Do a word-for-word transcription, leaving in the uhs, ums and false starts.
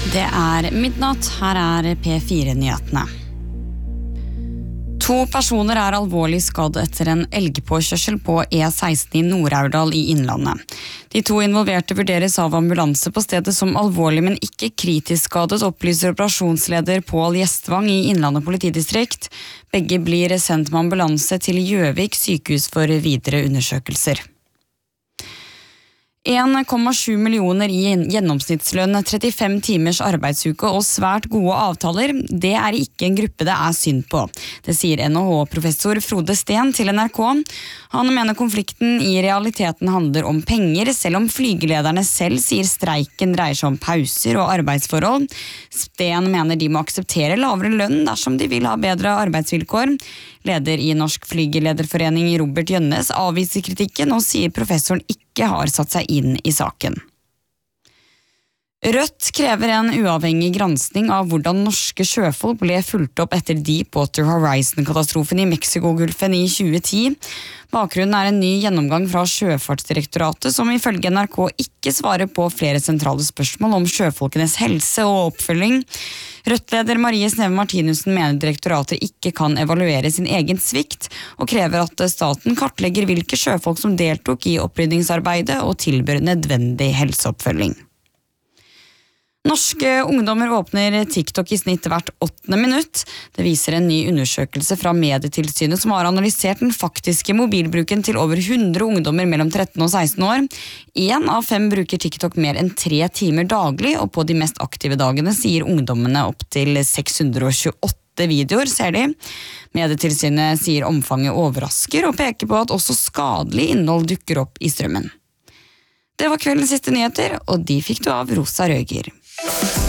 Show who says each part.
Speaker 1: Det er midnatt, her er P fire-nyhetene. To personer er alvorlig skadd etter en elgpåkjørsel på E seksten i Nord-Aurdal i Innlandet. De to involverte vurderes av ambulanse på stedet som alvorlig, men ikke kritisk skadet, opplyser operasjonsleder Pål Gjestvang i Innlandet politidistrikt. Begge blir sendt med ambulanse til Gjøvik sykehus for videre undersøkelser. en komma sju millioner i gjennomsnittslønn, trettifem timers arbeidsuke og svært gode avtaler, det er ikke en gruppe det er synd på. Det sier N H H-professor Frode Steen til N R K. Han mener konflikten i realiteten handler om penger, selv om flygelederne selv sier streiken dreier seg om pauser og arbeidsforhold. Steen mener de må akseptere lavere lønn dersom de vil ha bedre arbeidsvilkår. Leder i Norsk Flygelederforening Robert Jønnes avviser kritikken og sier professoren ikke har satt seg inn i saken. Rødt krever en uavhengig gransking av hvordan norske sjøfolk ble fulgt opp etter Deepwater Horizon-katastrofen i Mexicogolfen i tjue ti. Bakgrunnen er en ny gjennomgang fra Sjøfartsdirektoratet som ifølge N R K ikke svarer på flere sentrale spørsmål om sjøfolkenes helse og oppfølging. Rødt-leder Marie Sneve Martinussen mener direktoratet ikke kan evaluere sin egen svikt, og krever at staten kartlegger hvilke sjøfolk som deltok i opprydningsarbeidet og tilbyr nødvendig helseoppfølging. Norske ungdommer åpner TikTok i snitt hvert åttende minutt. Det viser en ny undersøkelse fra Medietilsynet som har analysert den faktiske mobilbruken til over hundre ungdommer mellom tretten og seksten år. En av fem bruker TikTok mer enn tre timer daglig, og på de mest aktive dagene sier ungdommene opp til seks hundre og tjueåtte videoer, ser de. Medietilsynet sier omfanget overrasker og peker på at også skadelig innhold dukker opp i strømmen. Det var kveldens siste nyheter, og de fikk du av Rosa Røger.